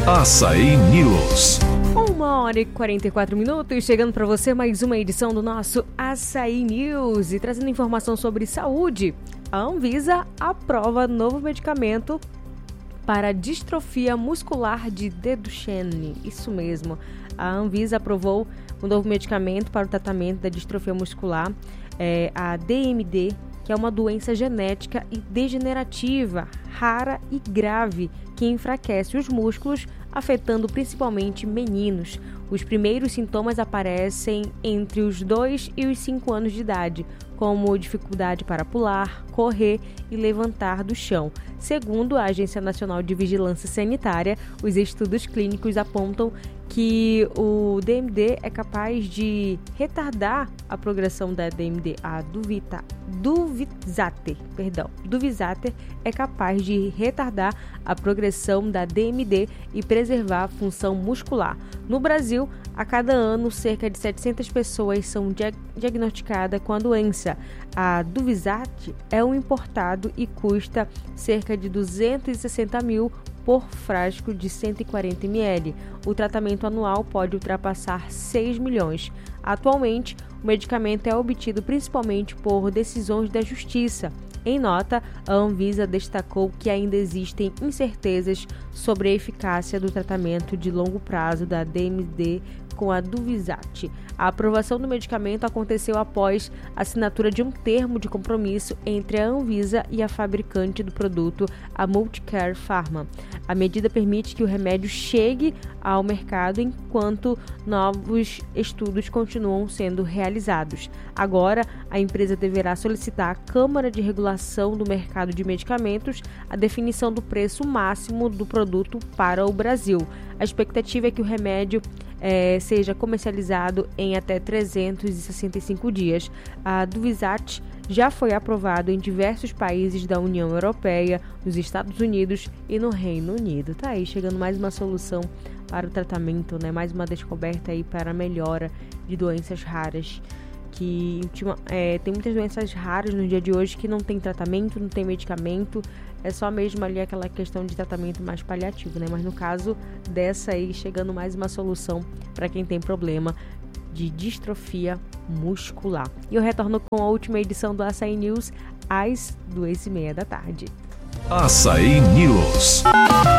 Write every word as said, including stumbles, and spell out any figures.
Açaí News. Uma hora e quarenta e quatro minutos, chegando para você mais uma edição do nosso Açaí News e trazendo informação sobre saúde. A Anvisa aprova novo medicamento para distrofia muscular de Duchenne. Isso mesmo, a Anvisa aprovou um novo medicamento para o tratamento da distrofia muscular, é, a D M D, que é uma doença genética e degenerativa, rara e grave, que enfraquece os músculos, afetando principalmente meninos. Os primeiros sintomas aparecem entre os dois e os cinco anos de idade, como dificuldade para pular, correr e levantar do chão. Segundo a Agência Nacional de Vigilância Sanitária, os estudos clínicos apontam que o D M D é capaz de retardar a progressão da D M D, a Duvita, Duvizater, perdão, Duvizater é capaz de retardar a progressão da D M D e preservar a função muscular. No Brasil, a cada ano, cerca de setecentas pessoas são diag- diagnosticadas com a doença. A Duvizater é um importado e custa cerca de duzentos e sessenta mil por frasco de cento e quarenta mililitros. O tratamento anual pode ultrapassar seis milhões. Atualmente, o medicamento é obtido principalmente por decisões da Justiça. Em nota, a Anvisa destacou que ainda existem incertezas sobre a eficácia do tratamento de longo prazo da D M D com a Duvizater. A aprovação do medicamento aconteceu após a assinatura de um termo de compromisso entre a Anvisa e a fabricante do produto, a Multicare Pharma. A medida permite que o remédio chegue ao mercado enquanto novos estudos continuam sendo realizados. Agora, a empresa deverá solicitar à Câmara de Regulação do Mercado de Medicamentos a definição do preço máximo do produto para o Brasil. A expectativa é que o remédio É, seja comercializado em até trezentos e sessenta e cinco dias. A Duvizater já foi aprovado em diversos países da União Europeia, nos Estados Unidos e no Reino Unido. Tá aí, chegando mais uma solução para o tratamento, né? Mais uma descoberta aí para a melhora de doenças raras. Que ultima, é, tem muitas doenças raras no dia de hoje que não tem tratamento, não tem medicamento, é só mesmo ali aquela questão de tratamento mais paliativo, né? Mas no caso dessa aí, chegando mais uma solução para quem tem problema de distrofia muscular. E eu retorno com a última edição do Açaí News às duas e meia da tarde. Açaí News.